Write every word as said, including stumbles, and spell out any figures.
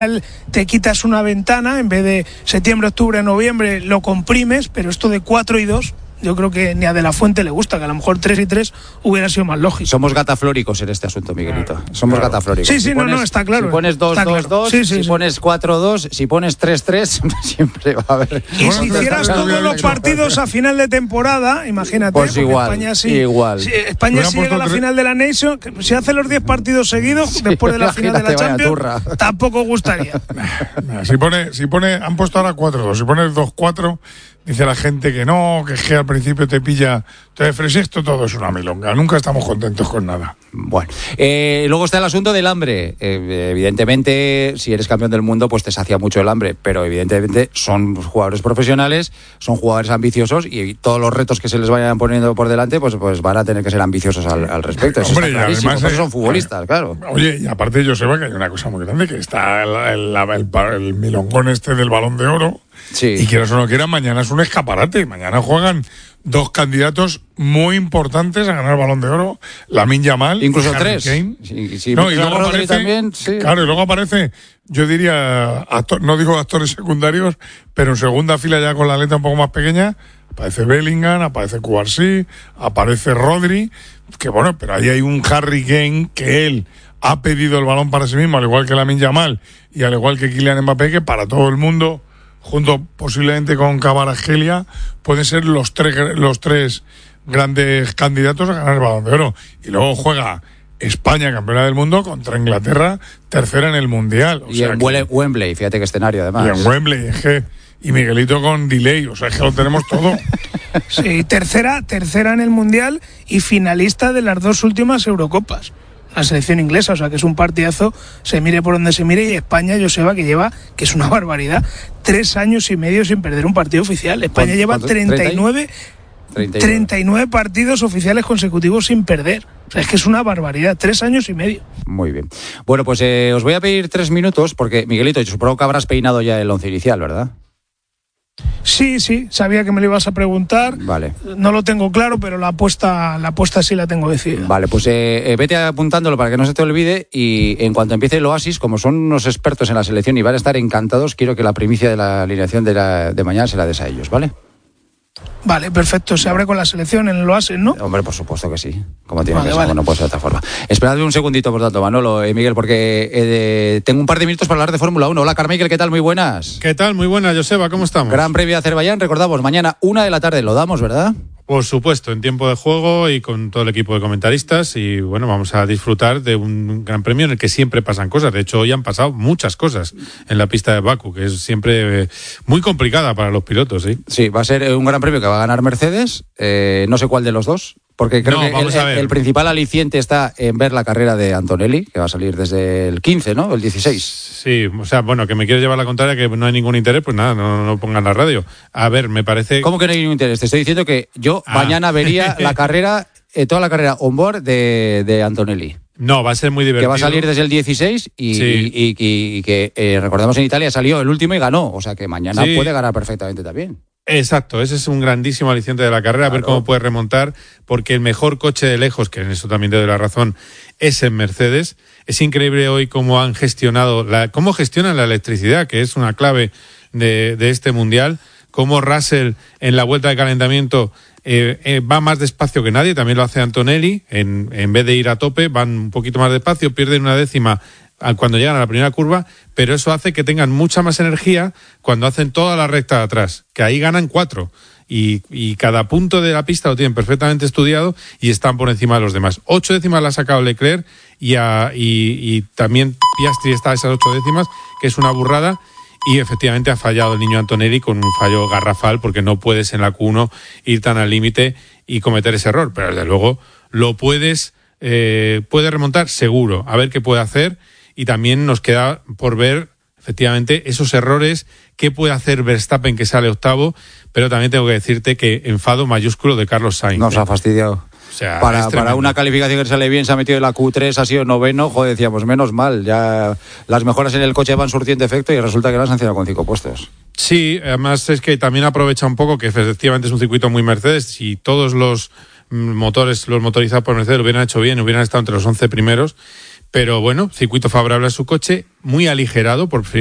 te quitas una ventana, en vez de septiembre, octubre, noviembre, lo comprimes, pero esto de cuatro y dos, yo creo que ni a De La Fuente le gusta, que a lo mejor tres y tres hubiera sido más lógico. Somos gataflóricos en este asunto, Miguelito. Somos claro. gataflóricos. Sí, sí, si pones, no, no, está claro. Si pones dos dos dos, sí, sí, si sí. pones cuatro dos, si pones tres tres, siempre va a haber... Y bueno, si hicieras todos los partidos a final de temporada, imagínate, pues igual, España sí, igual. Si España sí llega a la tres... final de la Nation, si hace los diez partidos seguidos, sí, después de la final de la Champions, tampoco gustaría. Si pone, si pone, han puesto ahora cuatro dos, si pones dos cuatro, dice la gente que no, que es que al principio te pilla, te ofrece esto, todo es una milonga. Nunca estamos contentos con nada. Bueno, eh, luego está el asunto del hambre. Eh, evidentemente, si eres campeón del mundo, pues te sacia mucho el hambre, pero evidentemente son jugadores profesionales, son jugadores ambiciosos y todos los retos que se les vayan poniendo por delante, pues, pues van a tener que ser ambiciosos al, al respecto. Eso Hombre, está clarísimo. Además, por eso son futbolistas, eh, claro. Oye, y aparte yo sé que hay una cosa muy grande, que está el, el, el, el milongón este del Balón de Oro. Sí. Y quieras o no quieras, mañana es un escaparate. Mañana juegan dos candidatos muy importantes a ganar el Balón de Oro, Lamine Yamal, incluso y tres. Kane. Sí, sí, no, y luego aparece, también, sí. Claro, y luego aparece, yo diría, actor, no digo actores secundarios, pero en segunda fila ya con la letra un poco más pequeña, aparece Bellingham, aparece Cubarsí, aparece Rodri, que bueno, pero ahí hay un Harry Kane que él ha pedido el balón para sí mismo, al igual que Lamine Yamal y al igual que Kylian Mbappé, que para todo el mundo, junto posiblemente con Kvaratskhelia, pueden ser los tres los tres grandes candidatos a ganar el Balón de Oro. Y luego juega España, campeona del mundo, contra Inglaterra, tercera en el Mundial. O y sea en que, Wembley, fíjate qué escenario además. Y en Wembley, es que, y Miguelito con delay, o sea, es que lo tenemos todo. Sí, tercera, tercera en el Mundial y finalista de las dos últimas Eurocopas. La selección inglesa, o sea que es un partidazo, se mire por donde se mire, y España, Joseba, que lleva, que es una barbaridad, tres años y medio sin perder un partido oficial. España lleva treinta y nueve, treinta y nueve partidos oficiales consecutivos sin perder. O sea, es que es una barbaridad, tres años y medio. Muy bien. Bueno, pues eh, os voy a pedir tres minutos, porque Miguelito, yo supongo que habrás peinado ya el once inicial, ¿verdad? Sí, sí, sabía que me lo ibas a preguntar. Vale. No lo tengo claro, pero la apuesta, la apuesta sí la tengo decidida. Vale, pues eh, vete apuntándolo para que no se te olvide, y en cuanto empiece el Oasis, como son unos expertos en la selección y van a estar encantados, quiero que la primicia de la alineación de, la, de mañana se la des a ellos, ¿vale? Vale, perfecto. Se abre con la selección en el Oasis, ¿no? Hombre, por supuesto que sí. Como tiene vale, que ser, vale. no puede ser de otra forma. Esperad un segundito, por tanto, Manolo, eh, Miguel, porque eh, tengo un par de minutos para hablar de Fórmula uno. Hola, Carmichael, ¿qué tal? Muy buenas. ¿Qué tal? Muy buenas, Joseba, ¿cómo estamos? Gran Premio de Azerbaiyán, recordamos, mañana una de la tarde lo damos, ¿verdad? Por supuesto, en tiempo de juego y con todo el equipo de comentaristas, y bueno, vamos a disfrutar de un gran premio en el que siempre pasan cosas. De hecho, hoy han pasado muchas cosas en la pista de Bakú, que es siempre eh, muy complicada para los pilotos, ¿sí? Sí, va a ser un gran premio que va a ganar Mercedes, eh, no sé cuál de los dos, porque creo no, que el, el, el principal aliciente está en ver la carrera de Antonelli, que va a salir desde el quince, ¿no? El dieciséis. Sí, o sea, bueno, que me quieres llevar la contraria, que no hay ningún interés, pues nada, no, no pongan la radio. A ver, me parece... ¿Cómo que no hay ningún interés? Te estoy diciendo que yo ah. mañana vería la carrera, eh, toda la carrera on board de, de Antonelli. No, va a ser muy divertido. Que va a salir desde el dieciséis y, sí. y, y, y, y que, eh, recordemos, en Italia salió el último y ganó, o sea que mañana sí. puede ganar perfectamente también. Exacto, ese es un grandísimo aliciente de la carrera, claro. A ver cómo puede remontar, porque el mejor coche de lejos, que en eso también te doy la razón, es en Mercedes. Es increíble hoy cómo han gestionado, la, cómo gestionan la electricidad, que es una clave de, de este mundial, cómo Russell en la vuelta de calentamiento eh, eh, va más despacio que nadie, también lo hace Antonelli, en, en vez de ir a tope, van un poquito más despacio, pierden una décima cuando llegan a la primera curva, pero eso hace que tengan mucha más energía cuando hacen toda la recta de atrás, que ahí ganan cuatro, y, y cada punto de la pista lo tienen perfectamente estudiado y están por encima de los demás. Ocho décimas la ha sacado Leclerc y, a, y, y también Piastri está a esas ocho décimas, que es una burrada, y efectivamente ha fallado el niño Antonelli con un fallo garrafal, porque no puedes en la Q uno ir tan al límite y cometer ese error, pero desde luego lo puedes, eh, puede remontar seguro, a ver qué puede hacer. Y también nos queda por ver, efectivamente, esos errores que puede hacer Verstappen, que sale octavo, pero también tengo que decirte que enfado mayúsculo de Carlos Sainz. Nos ¿eh? ha fastidiado. O sea, para, para una calificación que sale bien, se ha metido en la Q tres, ha sido noveno, joder, decíamos, menos mal, ya las mejoras en el coche van surtiendo efecto y resulta que lo han sancionado con cinco puestos. Sí, además es que también aprovecha un poco que efectivamente es un circuito muy Mercedes, si todos los motores, los motorizados por Mercedes lo hubieran hecho bien, hubieran estado entre los once primeros, Pero bueno, circuito favorable a su coche, muy aligerado por